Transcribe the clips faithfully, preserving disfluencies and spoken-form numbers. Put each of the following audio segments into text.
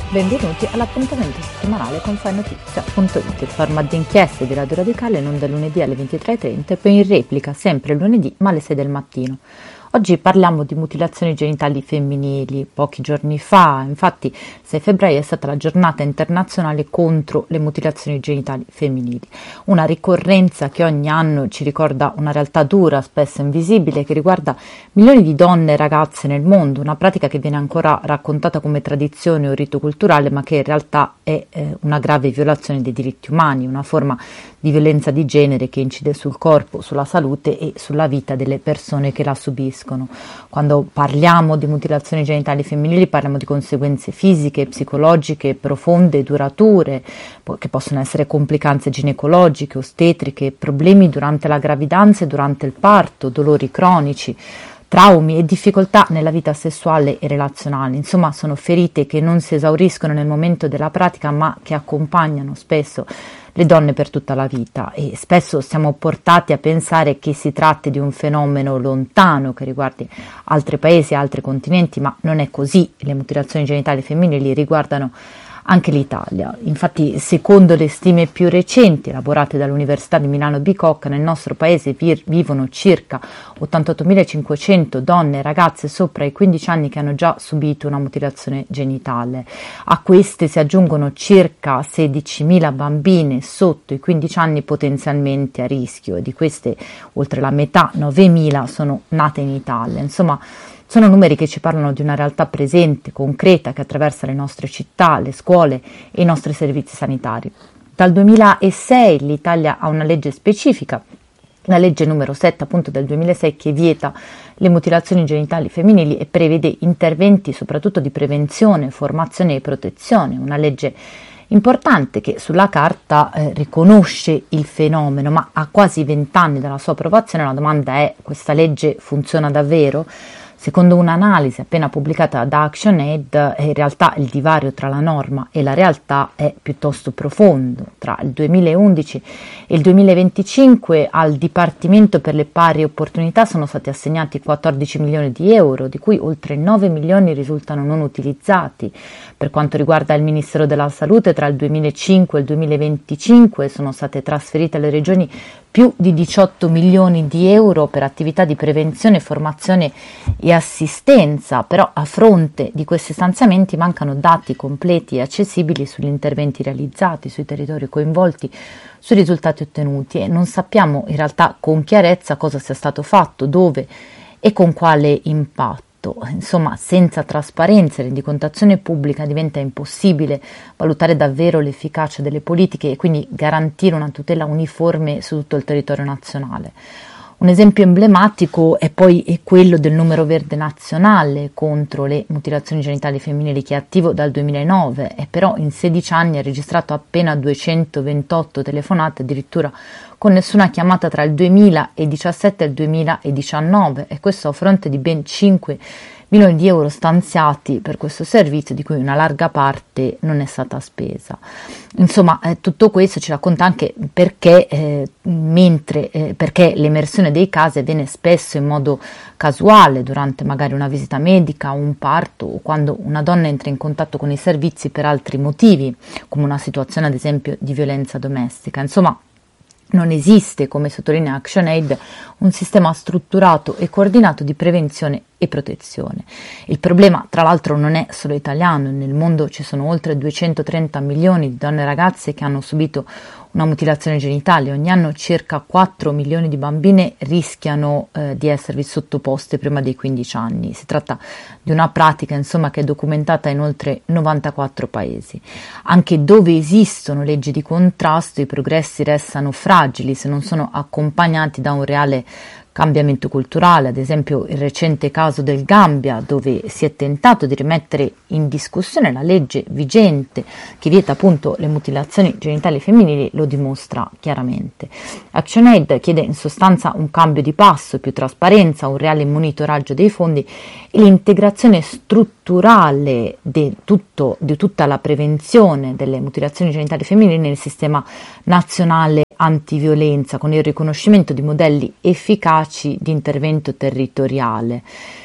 Benvenuti all'appuntamento settimanale con fai notizia punto it, il format di inchieste di Radio Radicale in onda lunedì alle ventitré e trenta e poi in replica sempre lunedì ma alle sei del mattino. Oggi parliamo di mutilazioni genitali femminili. Pochi giorni fa, infatti, il sei febbraio è stata la giornata internazionale contro le mutilazioni genitali femminili. Una ricorrenza che ogni anno ci ricorda una realtà dura, spesso invisibile, che riguarda milioni di donne e ragazze nel mondo, una pratica che viene ancora raccontata come tradizione o rito culturale, ma che in realtà è eh, una grave violazione dei diritti umani, una forma di violenza di genere che incide sul corpo, sulla salute e sulla vita delle persone che la subiscono. Quando parliamo di mutilazioni genitali femminili parliamo di conseguenze fisiche, psicologiche, profonde e durature, che possono essere complicanze ginecologiche, ostetriche, problemi durante la gravidanza e durante il parto, dolori cronici, traumi e difficoltà nella vita sessuale e relazionale. Insomma, sono ferite che non si esauriscono nel momento della pratica, ma che accompagnano spesso le donne per tutta la vita, e spesso siamo portati a pensare che si tratti di un fenomeno lontano che riguardi altri paesi, altri continenti, ma non è così. Le mutilazioni genitali femminili riguardano anche l'Italia. Infatti, secondo le stime più recenti elaborate dall'Università di Milano Bicocca, nel nostro paese vi- vivono circa ottantottomilacinquecento donne e ragazze sopra i quindici anni che hanno già subito una mutilazione genitale. A queste si aggiungono circa sedicimila bambine sotto i quindici anni potenzialmente a rischio, e di queste oltre la metà, novemila, sono nate in Italia. Insomma, sono numeri che ci parlano di una realtà presente, concreta, che attraversa le nostre città, le scuole e i nostri servizi sanitari. Dal duemilasei l'Italia ha una legge specifica, la legge numero sette appunto del duemilasei, che vieta le mutilazioni genitali femminili e prevede interventi soprattutto di prevenzione, formazione e protezione. Una legge importante che sulla carta eh, riconosce il fenomeno, ma a quasi vent'anni dalla sua approvazione la domanda è: questa legge funziona davvero? Secondo un'analisi appena pubblicata da ActionAid, in realtà il divario tra la norma e la realtà è piuttosto profondo. Tra il duemilaundici e il duemilaventicinque al Dipartimento per le Pari Opportunità sono stati assegnati quattordici milioni di euro, di cui oltre nove milioni risultano non utilizzati. Per quanto riguarda il Ministero della Salute, tra il duemilacinque e il duemilaventicinque sono state trasferite alle regioni più di diciotto milioni di euro per attività di prevenzione, formazione e assistenza, però a fronte di questi stanziamenti mancano dati completi e accessibili sugli interventi realizzati, sui territori coinvolti, sui risultati ottenuti, e non sappiamo in realtà con chiarezza cosa sia stato fatto, dove e con quale impatto. Insomma, senza trasparenza e rendicontazione pubblica diventa impossibile valutare davvero l'efficacia delle politiche e quindi garantire una tutela uniforme su tutto il territorio nazionale. Un esempio emblematico è poi è quello del numero verde nazionale contro le mutilazioni genitali femminili, che è attivo dal duemilanove e però in sedici anni ha registrato appena duecentoventotto telefonate, addirittura con nessuna chiamata tra il duemiladiciassette e il duemiladiciannove, e questo a fronte di ben cinque milioni di euro stanziati per questo servizio, di cui una larga parte non è stata spesa. Insomma, eh, tutto questo ci racconta anche perché, eh, mentre, eh, perché l'emersione dei casi avviene spesso in modo casuale, durante magari una visita medica, un parto, o quando una donna entra in contatto con i servizi per altri motivi, come una situazione ad esempio di violenza domestica. Insomma, non esiste, come sottolinea ActionAid, un sistema strutturato e coordinato di prevenzione e protezione. Il problema, tra l'altro, non è solo italiano. Nel mondo ci sono oltre duecentotrenta milioni di donne e ragazze che hanno subito una mutilazione genitale. Ogni anno circa quattro milioni di bambine rischiano eh, di esservi sottoposte prima dei quindici anni. Si tratta di una pratica, insomma, che è documentata in oltre novantaquattro paesi. Anche dove esistono leggi di contrasto, i progressi restano fragili se non sono accompagnati da un reale cambiamento culturale. Ad esempio il recente caso del Gambia, dove si è tentato di rimettere in discussione la legge vigente che vieta appunto le mutilazioni genitali femminili, lo dimostra chiaramente. ActionAid chiede in sostanza un cambio di passo, più trasparenza, un reale monitoraggio dei fondi e l'integrazione strutturale di, tutto, di tutta la prevenzione delle mutilazioni genitali femminili nel sistema nazionale antiviolenza, con il riconoscimento di modelli efficaci di intervento territoriale.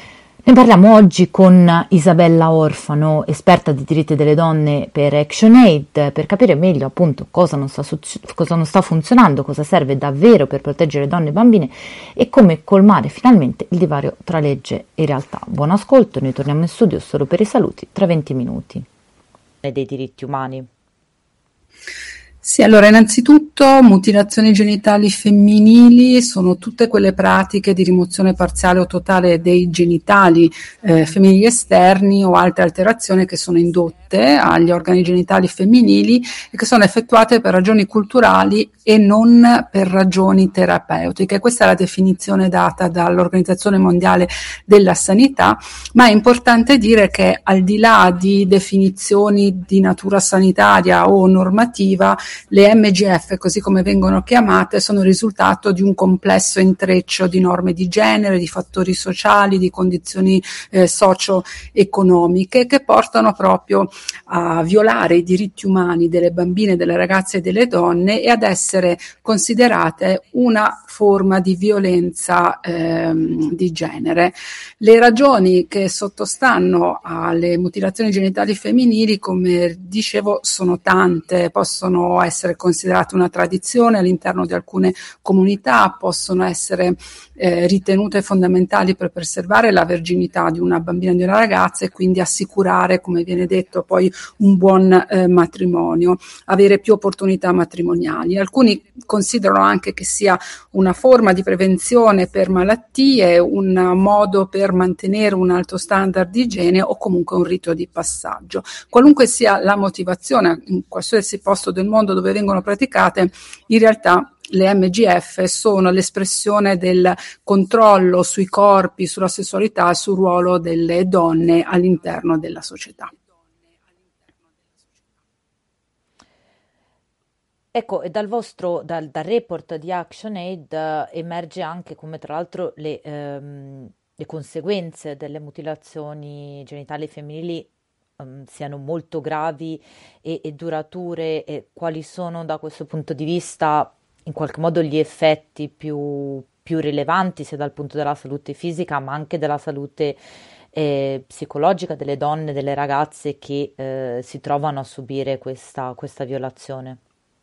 Ne parliamo oggi con Isabella Orfano, esperta di diritti delle donne per ActionAid, per capire meglio appunto cosa non sta, cosa non sta funzionando, cosa serve davvero per proteggere donne e bambine e come colmare finalmente il divario tra legge e realtà. Buon ascolto, noi torniamo in studio solo per i saluti tra venti minuti. Dei diritti umani. Sì, allora innanzitutto mutilazioni genitali femminili sono tutte quelle pratiche di rimozione parziale o totale dei genitali eh, femminili esterni o altre alterazioni che sono indotte agli organi genitali femminili e che sono effettuate per ragioni culturali e non per ragioni terapeutiche. Questa è la definizione data dall'Organizzazione Mondiale della Sanità, ma è importante dire che al di là di definizioni di natura sanitaria o normativa, le M G F, così come vengono chiamate, sono il risultato di un complesso intreccio di norme di genere, di fattori sociali, di condizioni eh, socio-economiche che portano proprio a violare i diritti umani delle bambine, delle ragazze e delle donne e ad essere considerate una forma di violenza ehm, di genere. Le ragioni che sottostanno alle mutilazioni genitali femminili, come dicevo, sono tante, possono essere considerate una tradizione all'interno di alcune comunità, possono essere eh, ritenute fondamentali per preservare la verginità di una bambina e di una ragazza e quindi assicurare, come viene detto, poi un buon eh, matrimonio, avere più opportunità matrimoniali. Alcuni considerano anche che sia una forma di prevenzione per malattie, un modo per mantenere un alto standard di igiene o comunque un rito di passaggio. Qualunque sia la motivazione, in qualsiasi posto del mondo dove vengono praticate, in realtà le M G F sono l'espressione del controllo sui corpi, sulla sessualità e sul ruolo delle donne all'interno della società. Ecco, e dal vostro, dal, dal report di ActionAid eh, emerge anche come tra l'altro le, ehm, le conseguenze delle mutilazioni genitali femminili ehm, siano molto gravi e, e durature, e quali sono da questo punto di vista in qualche modo gli effetti più, più rilevanti sia dal punto della salute fisica ma anche della salute eh, psicologica delle donne, delle ragazze che eh, si trovano a subire questa, questa violazione.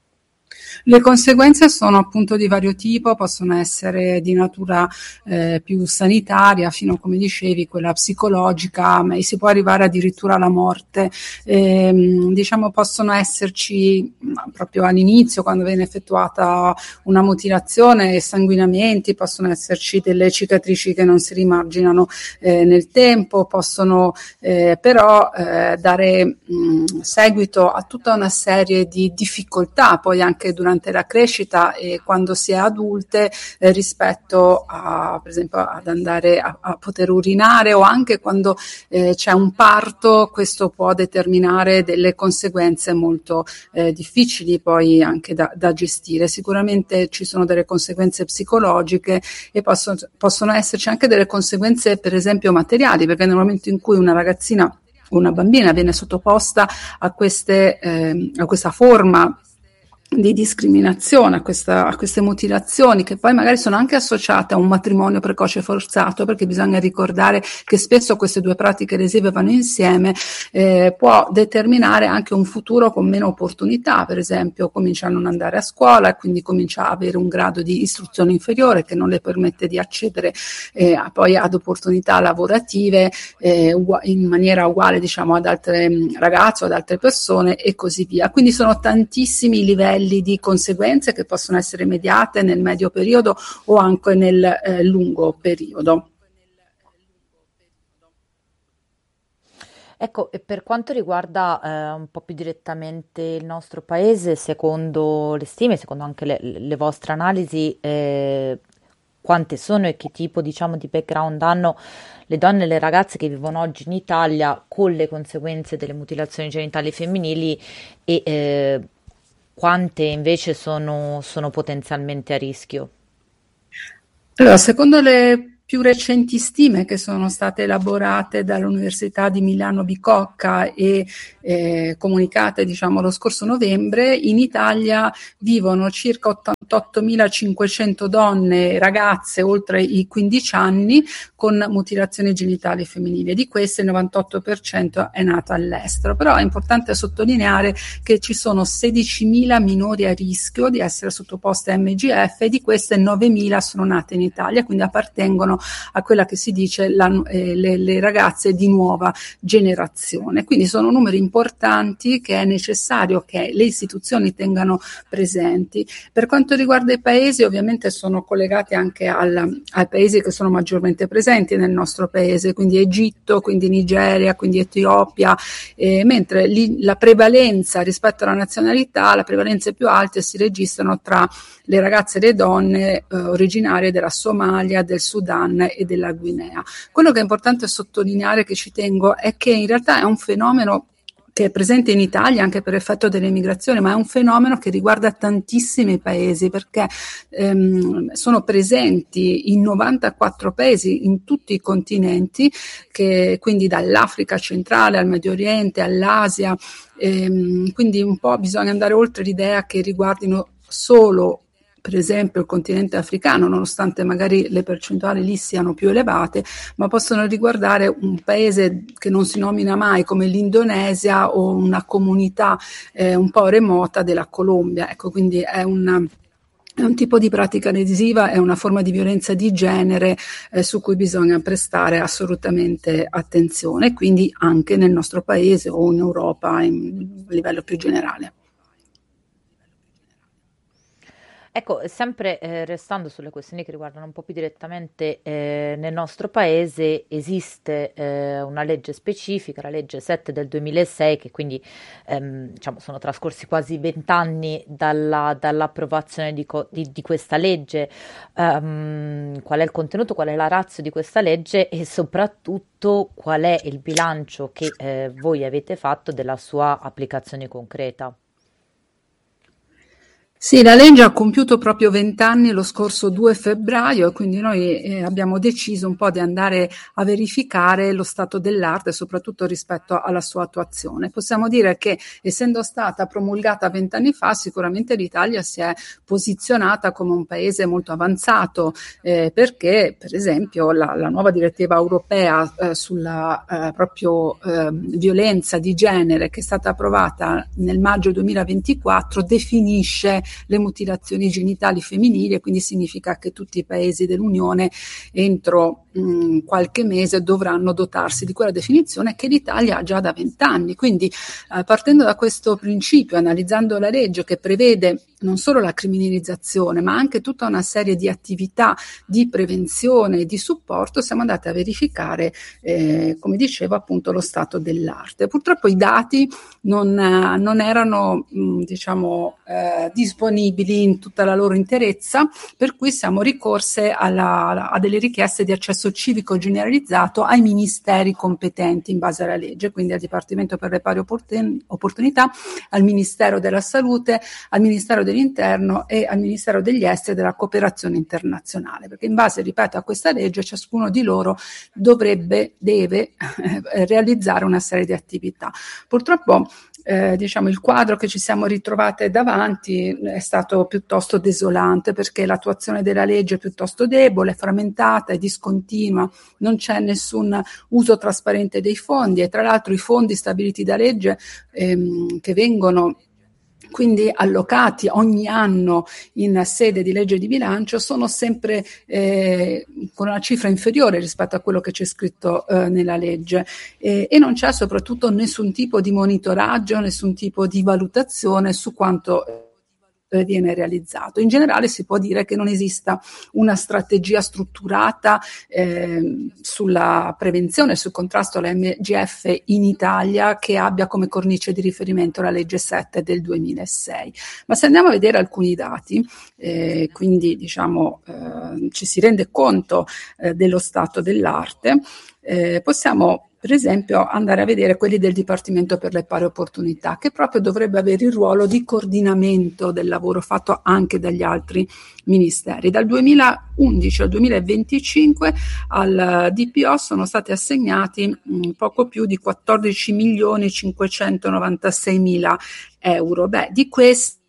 Le conseguenze sono appunto di vario tipo, possono essere di natura eh, più sanitaria, fino a, come dicevi, quella psicologica, ma si può arrivare addirittura alla morte. Ehm, diciamo possono esserci proprio all'inizio, quando viene effettuata una mutilazione, sanguinamenti, possono esserci delle cicatrici che non si rimarginano eh, nel tempo, possono eh, però eh, dare mh, seguito a tutta una serie di difficoltà, poi anche durante la crescita e quando si è adulte eh, rispetto a, per esempio, ad andare a, a poter urinare, o anche quando eh, c'è un parto. Questo può determinare delle conseguenze molto eh, difficili poi anche da, da gestire. Sicuramente ci sono delle conseguenze psicologiche e possono, possono esserci anche delle conseguenze, per esempio, materiali, perché nel momento in cui una ragazzina, una bambina viene sottoposta a queste eh, a questa forma di discriminazione, a, questa, a queste mutilazioni, che poi magari sono anche associate a un matrimonio precoce forzato, perché bisogna ricordare che spesso queste due pratiche lesive vanno insieme, eh, può determinare anche un futuro con meno opportunità. Per esempio comincia a non andare a scuola e quindi comincia a avere un grado di istruzione inferiore che non le permette di accedere eh, a, poi ad opportunità lavorative eh, ugu- in maniera uguale, diciamo, ad altre mh, ragazze o ad altre persone e così via. Quindi sono tantissimi livelli di conseguenze che possono essere immediate, nel medio periodo o anche nel eh, lungo periodo. Ecco, e per quanto riguarda eh, un po' più direttamente il nostro paese, secondo le stime, secondo anche le, le vostre analisi, eh, quante sono e che tipo, diciamo, di background hanno le donne e le ragazze che vivono oggi in Italia con le conseguenze delle mutilazioni genitali femminili e eh, quante invece sono, sono potenzialmente a rischio? Allora, secondo le più recenti stime che sono state elaborate dall'Università di Milano Bicocca e eh, comunicate, diciamo, lo scorso novembre, in Italia vivono circa ventottomilacinquecento donne, ragazze oltre i quindici anni con mutilazioni genitali femminili. Di queste il novantotto per cento è nata all'estero. Però è importante sottolineare che ci sono sedicimila minori a rischio di essere sottoposte a M G F e di queste novemila sono nate in Italia, quindi appartengono a quella che si dice la, eh, le, le ragazze di nuova generazione. Quindi sono numeri importanti che è necessario che le istituzioni tengano presenti. Per quanto riguarda i paesi, ovviamente sono collegati anche al, ai paesi che sono maggiormente presenti nel nostro paese, quindi Egitto, quindi Nigeria, quindi Etiopia, eh, mentre lì la prevalenza rispetto alla nazionalità, le prevalenze più alte si registrano tra le ragazze e le donne eh, originarie della Somalia, del Sudan e della Guinea. Quello che è importante sottolineare, che ci tengo, è che in realtà è un fenomeno che è presente in Italia anche per effetto dell'emigrazione, ma è un fenomeno che riguarda tantissimi paesi, perché ehm, sono presenti in novantaquattro paesi in tutti i continenti, che quindi dall'Africa centrale al Medio Oriente, all'Asia, ehm, quindi un po' bisogna andare oltre l'idea che riguardino solo per esempio il continente africano, nonostante magari le percentuali lì siano più elevate, ma possono riguardare un paese che non si nomina mai come l'Indonesia o una comunità eh, un po' remota della Colombia. Ecco, quindi è una È un tipo di pratica lesiva, è una forma di violenza di genere eh, su cui bisogna prestare assolutamente attenzione, quindi anche nel nostro paese o in Europa in, a livello più generale. Ecco, sempre eh, restando sulle questioni che riguardano un po' più direttamente eh, nel nostro paese, esiste eh, una legge specifica, la legge sette del duemilasei, che quindi ehm, diciamo, sono trascorsi quasi vent'anni dalla, dall'approvazione di, co- di, di questa legge. Um, qual è il contenuto, qual è la ratio di questa legge e soprattutto qual è il bilancio che eh, voi avete fatto della sua applicazione concreta? Sì, la legge ha compiuto proprio vent'anni lo scorso due febbraio e quindi noi eh, abbiamo deciso un po' di andare a verificare lo stato dell'arte, soprattutto rispetto alla sua attuazione. Possiamo dire che, essendo stata promulgata vent'anni fa, sicuramente l'Italia si è posizionata come un paese molto avanzato, eh, perché per esempio la, la nuova direttiva europea eh, sulla eh, proprio eh, violenza di genere, che è stata approvata nel maggio duemilaventiquattro, definisce le mutilazioni genitali femminili, e quindi significa che tutti i paesi dell'Unione entro mh, qualche mese dovranno dotarsi di quella definizione che l'Italia ha già da vent'anni. Quindi eh, partendo da questo principio, analizzando la legge che prevede non solo la criminalizzazione ma anche tutta una serie di attività di prevenzione e di supporto, siamo andati a verificare eh, come dicevo appunto lo stato dell'arte. Purtroppo i dati non, eh, non erano mh, diciamo eh, disponibili in tutta la loro interezza, per cui siamo ricorse alla, a delle richieste di accesso civico generalizzato ai ministeri competenti in base alla legge, quindi al Dipartimento per le pari opportunità, al Ministero della Salute, al Ministero dell'Interno e al Ministero degli Esteri e della Cooperazione Internazionale, perché in base, ripeto, a questa legge ciascuno di loro dovrebbe, deve eh, realizzare una serie di attività. Purtroppo Eh, diciamo il quadro che ci siamo ritrovate davanti è stato piuttosto desolante, perché l'attuazione della legge è piuttosto debole, frammentata e discontinua, non c'è nessun uso trasparente dei fondi e tra l'altro i fondi stabiliti da legge ehm, che vengono quindi allocati ogni anno in sede di legge di bilancio sono sempre eh, con una cifra inferiore rispetto a quello che c'è scritto eh, nella legge eh, e non c'è soprattutto nessun tipo di monitoraggio, nessun tipo di valutazione su quanto viene realizzato. In generale si può dire che non esista una strategia strutturata eh, sulla prevenzione e sul contrasto all'M G F in Italia che abbia come cornice di riferimento la legge sette del duemilasei. Ma se andiamo a vedere alcuni dati, eh, quindi diciamo eh, ci si rende conto eh, dello stato dell'arte, eh, possiamo per esempio andare a vedere quelli del Dipartimento per le pari opportunità, che proprio dovrebbe avere il ruolo di coordinamento del lavoro fatto anche dagli altri ministeri. Dal duemilaundici al duemilaventicinque al D P O sono stati assegnati mh, poco più di quattordici milioni cinquecentonovantasei mila euro. Beh, di questi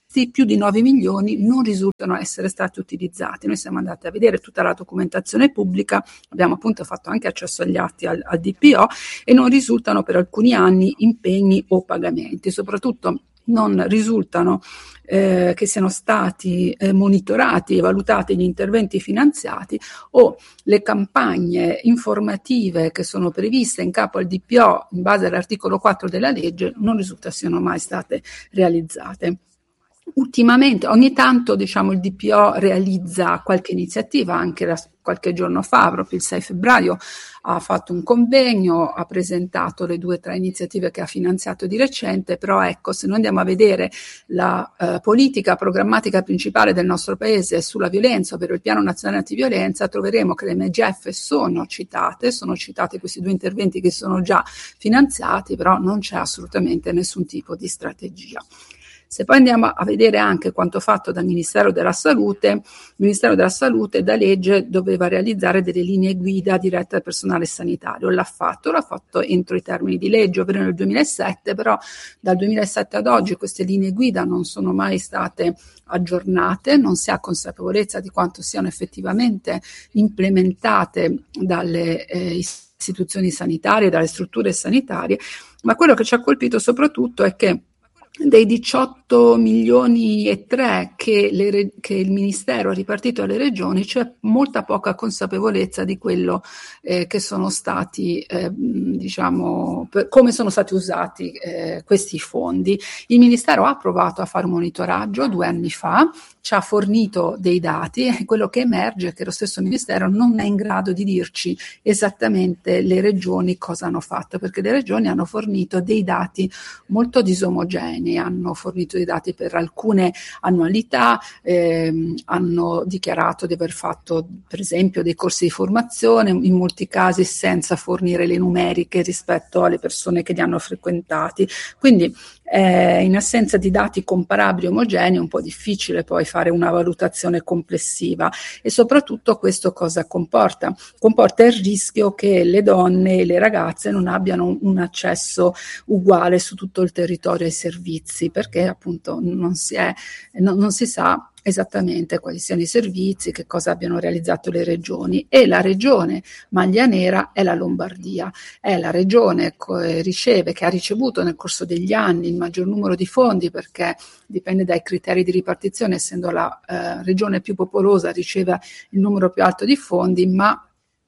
più di nove milioni non risultano essere stati utilizzati. Noi siamo andati a vedere tutta la documentazione pubblica, abbiamo appunto fatto anche accesso agli atti al, al D P O e non risultano per alcuni anni impegni o pagamenti, soprattutto non risultano eh, che siano stati eh, monitorati e valutati gli interventi finanziati o le campagne informative che sono previste in capo al D P O in base all'articolo quattro della legge non risulta siano mai state realizzate. Ultimamente, ogni tanto, diciamo, il D P O realizza qualche iniziativa, anche la, qualche giorno fa, proprio il sei febbraio, ha fatto un convegno, ha presentato le due o tre iniziative che ha finanziato di recente, però ecco, se noi andiamo a vedere la eh, politica programmatica principale del nostro Paese sulla violenza, ovvero il Piano Nazionale Antiviolenza, troveremo che le M G F sono citate, sono citati questi due interventi che sono già finanziati, però non c'è assolutamente nessun tipo di strategia. Se poi andiamo a vedere anche quanto fatto dal Ministero della Salute, il Ministero della Salute da legge doveva realizzare delle linee guida dirette al personale sanitario, l'ha fatto, l'ha fatto entro i termini di legge, ovvero nel duemilasette, però dal duemilasette ad oggi queste linee guida non sono mai state aggiornate, non si ha consapevolezza di quanto siano effettivamente implementate dalle eh, istituzioni sanitarie, dalle strutture sanitarie, ma quello che ci ha colpito soprattutto è che dei diciotto milioni e tre che, le, che il Ministero ha ripartito alle regioni c'è molta poca consapevolezza di quello eh, che sono stati, eh, diciamo, per, come sono stati usati eh, questi fondi. Il Ministero ha provato a fare un monitoraggio due anni fa, ci ha fornito dei dati e quello che emerge è che lo stesso Ministero non è in grado di dirci esattamente le regioni cosa hanno fatto, perché le regioni hanno fornito dei dati molto disomogenei, hanno fornito dei dati per alcune annualità, ehm, hanno dichiarato di aver fatto per esempio dei corsi di formazione, in molti casi senza fornire le numeriche rispetto alle persone che li hanno frequentati, quindi Eh, in assenza di dati comparabili omogenei è un po' difficile poi fare una valutazione complessiva e soprattutto questo cosa comporta? Comporta il rischio che le donne e le ragazze non abbiano un, un accesso uguale su tutto il territorio ai servizi, perché appunto non si, è, non, non si sa esattamente quali siano i servizi, che cosa abbiano realizzato le regioni, e la regione maglia nera è la Lombardia, è la regione che riceve, che ha ricevuto nel corso degli anni il maggior numero di fondi, perché dipende dai criteri di ripartizione, essendo la eh, regione più popolosa riceve il numero più alto di fondi, ma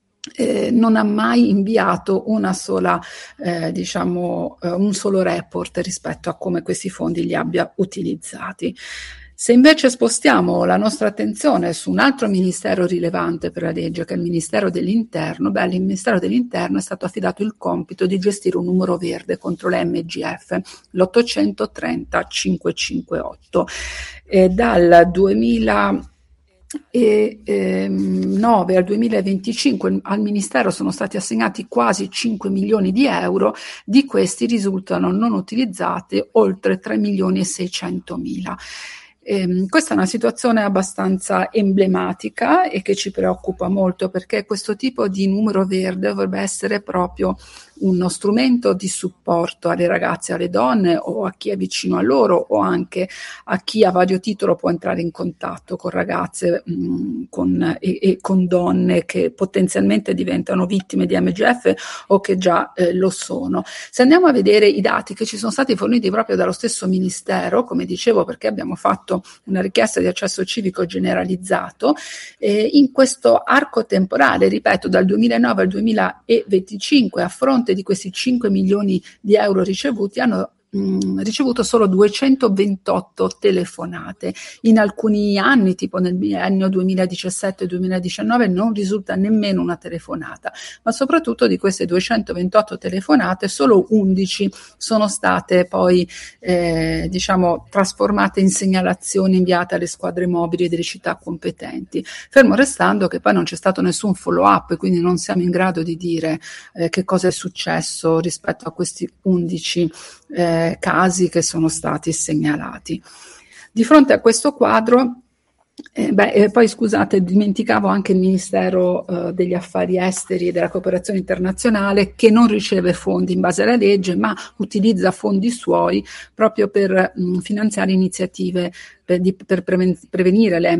Eh, non ha mai inviato una sola, eh, diciamo, eh, un solo report rispetto a come questi fondi li abbia utilizzati. Se invece spostiamo la nostra attenzione su un altro ministero rilevante per la legge, che è il Ministero dell'Interno, beh, al Ministero dell'Interno è stato affidato il compito di gestire un numero verde contro le M G F, l'ottocentotrenta cinquecentocinquantotto. E dal duemila e ehm, nove al duemilaventicinque al Ministero sono stati assegnati quasi cinque milioni di euro, di questi risultano non utilizzati oltre tre milioni e seicentomila. Eh, questa è una situazione abbastanza emblematica e che ci preoccupa molto, perché questo tipo di numero verde dovrebbe essere proprio uno strumento di supporto alle ragazze e alle donne, o a chi è vicino a loro, o anche a chi a vario titolo può entrare in contatto con ragazze mh, con, e, e con donne che potenzialmente diventano vittime di M G F o che già eh, lo sono. Se andiamo a vedere i dati che ci sono stati forniti proprio dallo stesso Ministero, come dicevo, perché abbiamo fatto una richiesta di accesso civico generalizzato, eh, in questo arco temporale, ripeto, dal duemilanove al duemilaventicinque, a fronte di questi cinque milioni di euro ricevuti, hanno mh, ricevuto solo duecentoventotto telefonate. In alcuni anni, tipo nel biennio duemiladiciassette duemiladiciannove, non risulta nemmeno una telefonata, ma soprattutto di queste duecentoventotto telefonate solo undici sono state poi eh, diciamo trasformate in segnalazioni inviate alle squadre mobili delle città competenti, fermo restando che poi non c'è stato nessun follow up, quindi non siamo in grado di dire eh, che cosa è successo rispetto a questi undici eh, casi che sono stati segnalati. Di fronte a questo quadro Eh, beh, eh, poi scusate, dimenticavo anche il Ministero eh, degli Affari Esteri e della Cooperazione Internazionale, che non riceve fondi in base alla legge, ma utilizza fondi suoi proprio per mh, finanziare iniziative per, di, per preven- prevenire le